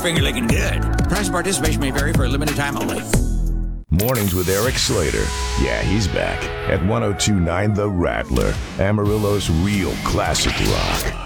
finger licking good. Price of participation may vary for a limited time only. Mornings with Eric Slater. Yeah, he's back at 102.9 The Rattler, Amarillo's real classic rock.